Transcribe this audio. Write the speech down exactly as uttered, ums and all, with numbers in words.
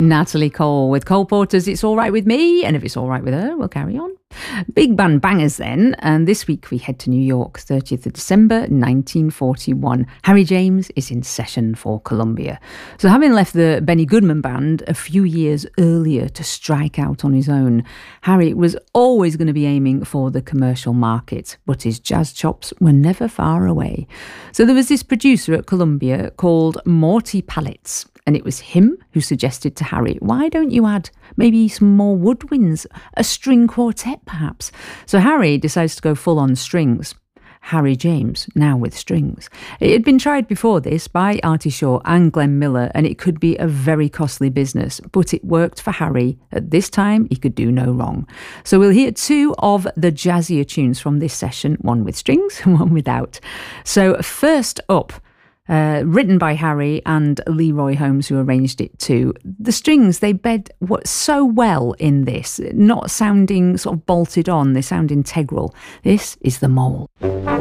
Natalie Cole with Cole Porter's It's All Right With Me, and if it's all right with her, we'll carry on. Big band bangers then, and this week we head to New York, thirtieth of December nineteen forty-one. Harry James is in session for Columbia. So having left the Benny Goodman Band a few years earlier to strike out on his own, Harry was always going to be aiming for the commercial market, but his jazz chops were never far away. So there was this producer at Columbia called Morty Pallets, and it was him who suggested to Harry, why don't you add maybe some more woodwinds, a string quartet perhaps? So Harry decides to go full on strings. Harry James, now with strings. It had been tried before this by Artie Shaw and Glenn Miller, and it could be a very costly business, but it worked for Harry. At this time, he could do no wrong. So we'll hear two of the jazzier tunes from this session, one with strings and one without. So first up, Uh, written by Harry and Leroy Holmes, who arranged it too. The strings, they bed what so well in this, not sounding sort of bolted on, they sound integral. This is The Mole.